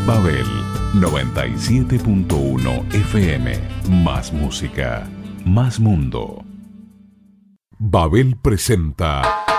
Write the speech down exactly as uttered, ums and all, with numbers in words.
Babel noventa y siete punto uno F M. Más música, más mundo. Babel presenta